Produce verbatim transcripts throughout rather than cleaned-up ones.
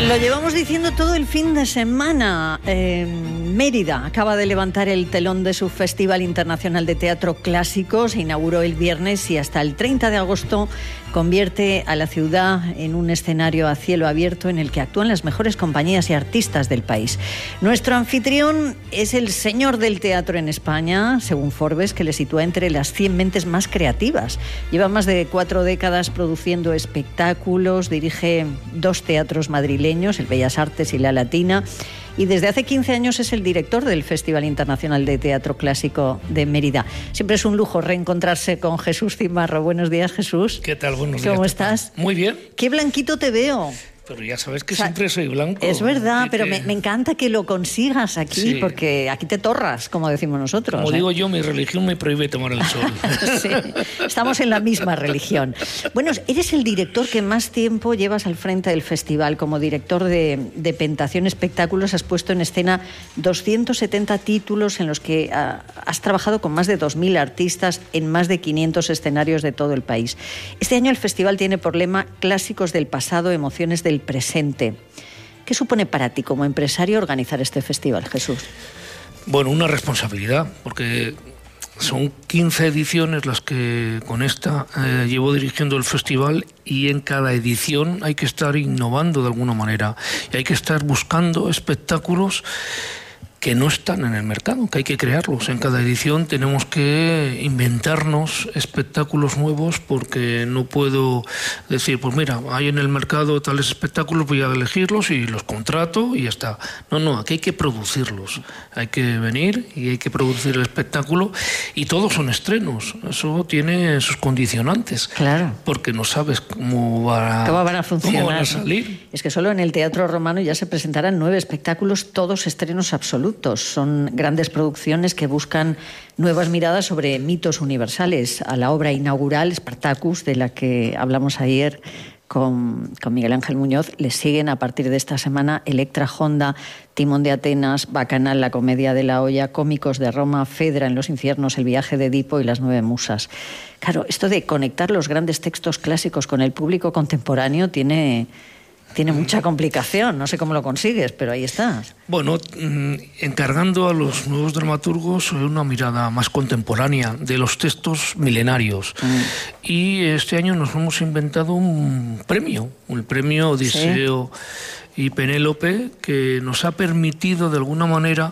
Lo llevamos diciendo todo el fin de semana. Eh, Mérida acaba de levantar el telón de su Festival Internacional de Teatro Clásico. Se inauguró el viernes y hasta el treinta de agosto convierte a la ciudad en un escenario a cielo abierto en el que actúan las mejores compañías y artistas del país. Nuestro anfitrión es el señor del teatro en España, según Forbes, que le sitúa entre las cien mentes más creativas. Lleva más de cuatro décadas produciendo espectáculos, dirige dos teatros madrileños, el Bellas Artes y La Latina, y desde hace quince años es el director del Festival Internacional de Teatro Clásico de Mérida. Siempre es un lujo reencontrarse con Jesús Cimarro. Buenos días, Jesús. ¿Qué tal? Buenos días. ¿Cómo estás? Muy bien. Qué blanquito te veo. Pero ya sabes que o sea, siempre soy blanco. Es verdad, que, pero que... Me, me encanta que lo consigas aquí, sí. Porque aquí te torras, como decimos nosotros. Como ¿eh? digo yo, mi religión me prohíbe tomar el sol. Sí, estamos en la misma religión. Bueno, eres el director que más tiempo llevas al frente del festival. Como director de, de Pentación Espectáculos has puesto en escena doscientos setenta títulos en los que uh, has trabajado con más de dos mil artistas en más de quinientos escenarios de todo el país. Este año el festival tiene por lema Clásicos del pasado, emociones del presente. ¿Qué supone para ti como empresario organizar este festival, Jesús? Bueno, una responsabilidad, porque son quince ediciones las que con esta eh, llevo dirigiendo el festival, y en cada edición hay que estar innovando de alguna manera y hay que estar buscando espectáculos que no están en el mercado, que hay que crearlos. En cada edición tenemos que inventarnos espectáculos nuevos, porque no puedo decir, pues mira, hay en el mercado tales espectáculos, voy a elegirlos y los contrato y ya está. No, no, aquí hay que producirlos. Hay que venir y hay que producir el espectáculo, y todos son estrenos. Eso tiene sus condicionantes. Claro. Porque no sabes cómo, va, ¿Cómo van a funcionar? Cómo van a salir. Es que solo en el Teatro Romano ya se presentarán nueve espectáculos, todos estrenos absolutos. Son grandes producciones que buscan nuevas miradas sobre mitos universales. A la obra inaugural, Spartacus, de la que hablamos ayer con, con Miguel Ángel Muñoz, le siguen a partir de esta semana Electra Honda, Timón de Atenas, Bacanal, La comedia de la olla, Cómicos de Roma, Fedra en los infiernos, El viaje de Edipo y Las nueve musas. Claro, esto de conectar los grandes textos clásicos con el público contemporáneo tiene... Tiene mucha complicación, no sé cómo lo consigues, pero ahí estás. Bueno, encargando a los nuevos dramaturgos una mirada más contemporánea de los textos milenarios. Mm. Y este año nos hemos inventado un premio, el premio Odiseo ¿Sí? y Penélope, que nos ha permitido de alguna manera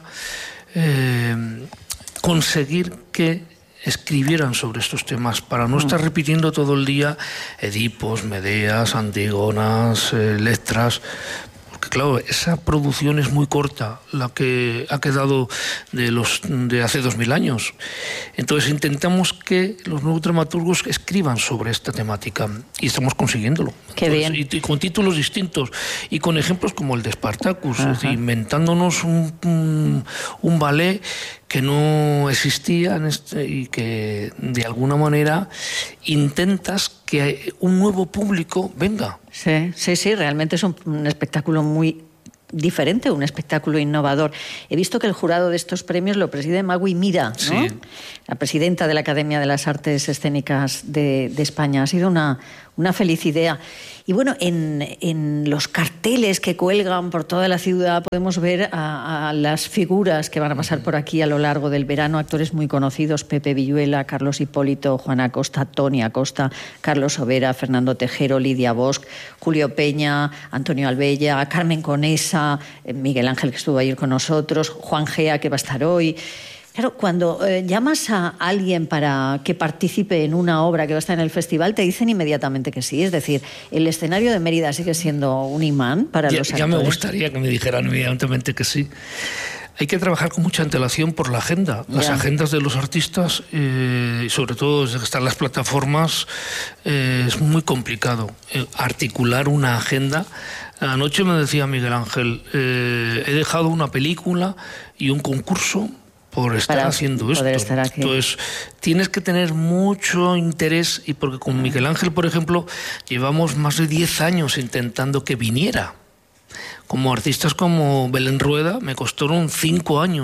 eh, conseguir que escribieran sobre estos temas, para no estar repitiendo todo el día Edipos, Medeas, Antígonas, eh, Electras, porque claro, esa producción es muy corta, la que ha quedado de los de hace dos mil años. Entonces intentamos que los nuevos dramaturgos escriban sobre esta temática, y estamos consiguiéndolo. Qué Entonces, bien. Y, y con títulos distintos, y con ejemplos como el de Spartacus, es decir, inventándonos un, un, un ballet que no existía en este, y que de alguna manera intentas que un nuevo público venga. Sí, sí, sí, realmente es un, un espectáculo muy diferente, un espectáculo innovador. He visto que el jurado de estos premios lo preside Magui Mira, ¿no? Sí. La presidenta de la Academia de las Artes Escénicas de, de España. Ha sido una, una feliz idea. Y bueno, en, en los carteles que cuelgan por toda la ciudad podemos ver a, a las figuras que van a pasar por aquí a lo largo del verano, actores muy conocidos: Pepe Villuela, Carlos Hipólito, Juana Acosta, Tony Acosta, Carlos Overa, Fernando Tejero, Lidia Bosch, Julio Peña, Antonio Albella, Carmen Conesa, Miguel Ángel, que estuvo ayer con nosotros, Juan Gea, que va a estar hoy. Claro, cuando eh, llamas a alguien para que participe en una obra que va a estar en el festival, te dicen inmediatamente que sí. Es decir, el escenario de Mérida sigue siendo un imán para ya, los actores. Ya me gustaría que me dijeran inmediatamente que sí. Hay que trabajar con mucha antelación por la agenda. Las ya. agendas de los artistas, eh, sobre todo desde que están las plataformas, eh, es muy complicado eh, articular una agenda. Anoche me decía Miguel Ángel, eh, he dejado una película y un concurso por estar para haciendo esto. Estar aquí. Entonces, tienes que tener mucho interés, y porque con Miguel Ángel, por ejemplo, llevamos más de diez años intentando que viniera. Como artistas como Belén Rueda, me costaron cinco años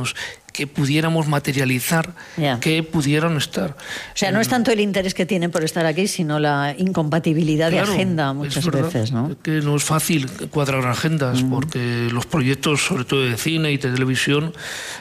que pudiéramos materializar, yeah. que pudieran estar. O sea, no es tanto el interés que tienen por estar aquí, sino la incompatibilidad claro, de agenda muchas veces, ¿no? Que no es fácil cuadrar agendas, mm. porque los proyectos, sobre todo de cine y de televisión,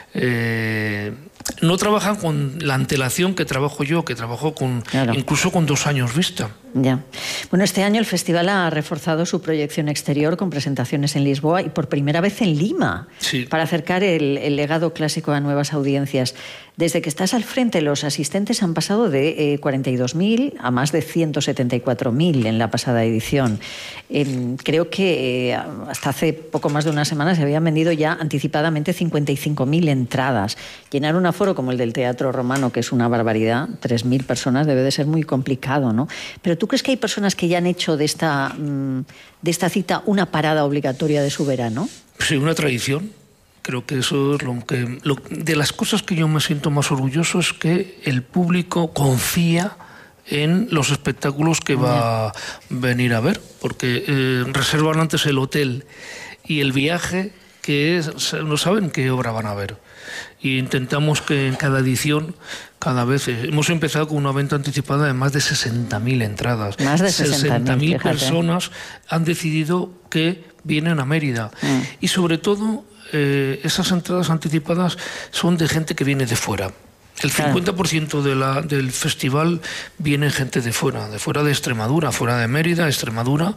eh, no trabajan con la antelación que trabajo yo, que trabajo con claro. incluso con dos años vista. Ya. Bueno, este año el festival ha reforzado su proyección exterior con presentaciones en Lisboa y por primera vez en Lima, sí. para acercar el, el legado clásico a nuevas audiencias. Desde que estás al frente, los asistentes han pasado de eh, cuarenta y dos mil a más de ciento setenta y cuatro mil en la pasada edición. Eh, creo que eh, hasta hace poco más de una semana se habían vendido ya anticipadamente cincuenta y cinco mil entradas. Llenar un aforo como el del Teatro Romano, que es una barbaridad, tres mil personas, debe de ser muy complicado, ¿no? Pero ¿tú crees que hay personas que ya han hecho de esta, de esta cita una parada obligatoria de su verano? Sí, una tradición. Creo que eso es lo que... Lo, de las cosas que yo me siento más orgulloso es que el público confía en los espectáculos que va a venir a ver, porque eh, reservan antes el hotel y el viaje, que es, no saben qué obra van a ver. Y intentamos que en cada edición, cada vez... Hemos empezado con una venta anticipada de más de sesenta mil entradas. Más de sesenta mil personas han decidido que vienen a Mérida. Mm. Y sobre todo, eh, esas entradas anticipadas son de gente que viene de fuera. El cincuenta por ciento de la, del festival viene gente de fuera, de fuera de Extremadura, fuera de Mérida, Extremadura,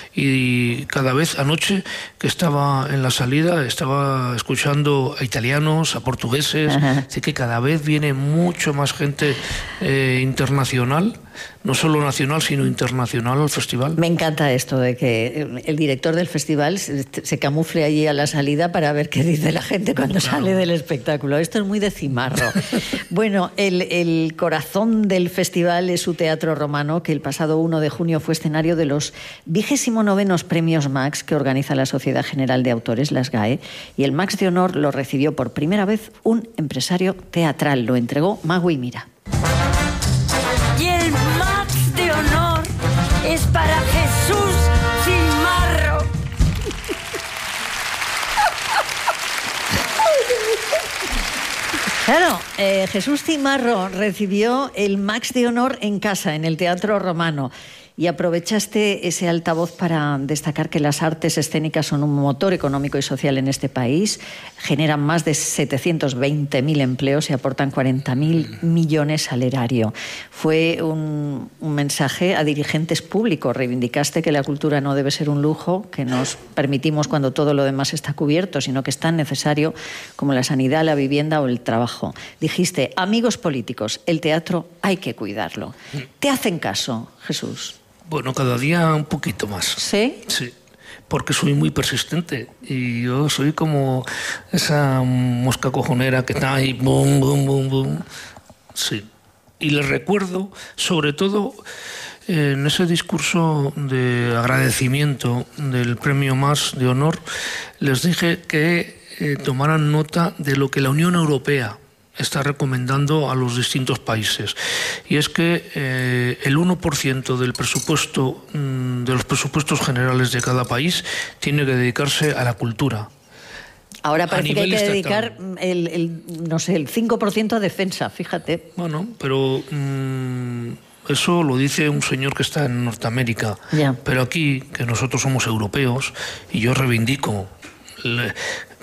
y cada vez anoche que estaba en la salida estaba escuchando a italianos, a portugueses, así que cada vez viene mucho más gente eh, internacional, no solo nacional, sino internacional al festival. Me encanta esto de que el director del festival se, se camufle allí a la salida para ver qué dice la gente cuando claro. sale del espectáculo. Esto es muy de Cimarro. Bueno, el, el corazón del festival es su Teatro Romano, que el pasado uno de junio fue escenario de los vigésimo novenos Premios Max que organiza la Sociedad General de Autores, la S G A E, y el Max de Honor lo recibió por primera vez un empresario teatral. Lo entregó Magui Mira. Y el Max de Honor es para Jesús Cimarro. Claro, eh, Jesús Cimarro recibió el Max de Honor en casa, en el Teatro Romano. Y aprovechaste ese altavoz para destacar que las artes escénicas son un motor económico y social en este país, generan más de setecientos veinte mil empleos y aportan cuarenta mil millones al erario. Fue un, un mensaje a dirigentes públicos. Reivindicaste que la cultura no debe ser un lujo que nos permitimos cuando todo lo demás está cubierto, sino que es tan necesario como la sanidad, la vivienda o el trabajo. Dijiste, amigos políticos, el teatro hay que cuidarlo. ¿Te hacen caso, Jesús? Bueno, cada día un poquito más. ¿Sí? Sí, porque soy muy persistente y yo soy como esa mosca cojonera que está ahí, bum, bum, bum, bum. Sí, y les recuerdo, sobre todo en ese discurso de agradecimiento del Premio Más de Honor, les dije que eh, tomaran nota de lo que la Unión Europea está recomendando a los distintos países, y es que eh, el uno por ciento del presupuesto mm, de los presupuestos generales de cada país tiene que dedicarse a la cultura. Ahora parece que hay que estatal. dedicar el, el, no sé, el cinco por ciento a defensa, fíjate. Bueno, pero mmm, eso lo dice un señor que está en Norteamérica, ya. Pero aquí, que nosotros somos europeos, y yo reivindico